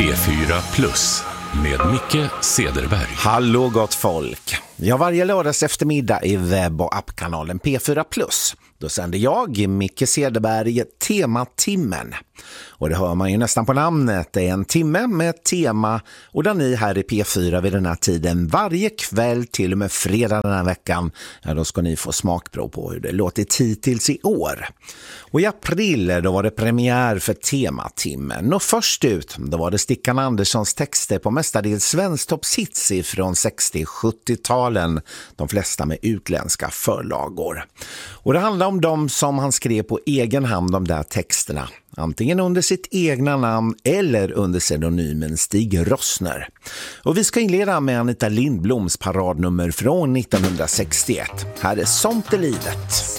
P4+ med Micke Cederberg. Hallå gott folk. Ja, varje lördags eftermiddag i webb- och appkanalen P4+. Då sänder jag, Micke Cederberg, Tematimmen. Och det hör man ju nästan på namnet. Det är en timme med tema och där ni här i P4 vid den här tiden varje kväll till och med fredag den här veckan, ja, då ska ni få smakprov på hur det låtit hittills i år. Och i april då var det premiär för Tematimmen. Och först ut då var det Stickan Anderssons texter på mestadels svensktoppshits från 60-70-talen. De flesta med utländska förlagor. Och det handlar om dem som han skrev på egen hand, de där texterna. Antingen under sitt egna namn eller under pseudonymen Stig Rossner. Och vi ska inleda med Anita Lindbloms paradnummer från 1961. Här är Sånt är livet.